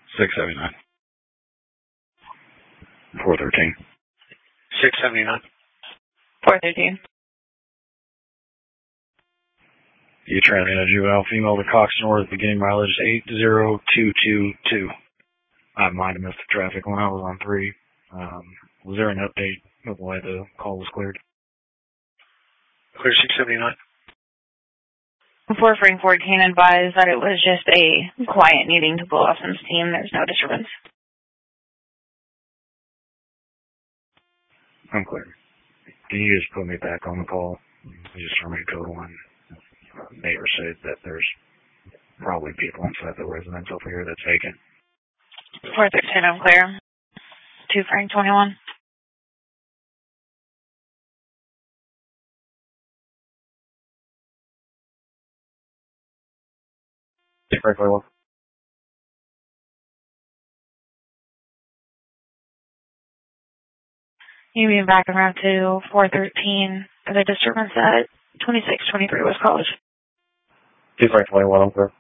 679. 413. 679. 413. You transit a juvenile female to Cox North, beginning mileage 80222. I might have missed the traffic when I was on 3. Was there an update of why the call was cleared? Clear 679. 4 Frank 14 advised that it was just a client needing to pull off some steam. There's no disturbance. I'm clear. Can you just put me back on the call? Just for me code 1. Neighbor said that there's probably people inside the residence over here that's vacant. 413, I'm clear. 2 Frank 21. Frank 21. You mean back around to 413 for the disturbance at 2623 West College. 2 Frank 21, I'm clear.